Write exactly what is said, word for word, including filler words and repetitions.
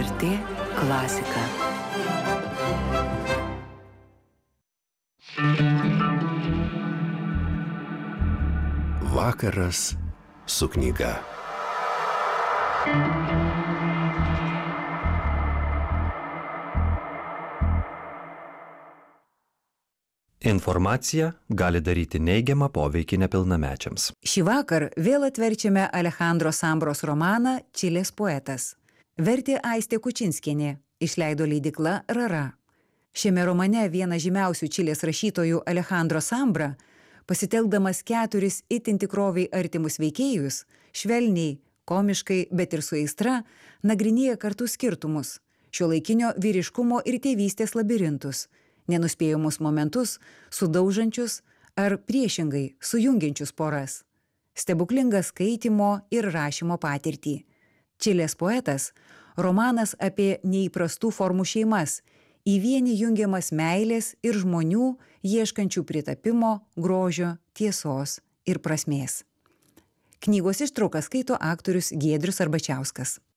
er tė Klasika. Vakaras su knyga. Informacija gali daryti neigiamą poveikį nepilnamečiams. Šį vakar vėl atverčiame Alejandro Sambros romaną Čilės poetas. Vertė Aistė Kučinskienė, išleido leidykla Rara. Šiame romane vienas žymiausių Čilės rašytojų Alejandro Sambra, pasitelkdamas keturis itin tikroviai artimus veikėjus, švelniai, komiškai, bet ir su aistra, nagrinėja kartu skirtumus, šiuolaikinio vyriškumo ir tėvystės labirintus, nenuspėjamus momentus, sudaužančius ar priešingai sujungiančius poras, stebuklingą skaitymo ir rašymo patirtį. Čilės poetas – romanas apie neįprastų formų šeimas, į vienį jungiamas meilės ir žmonių, ieškančių pritapimo, grožio, tiesos ir prasmės. Knygos ištrauką skaito aktorius Giedrius Arbačiauskas.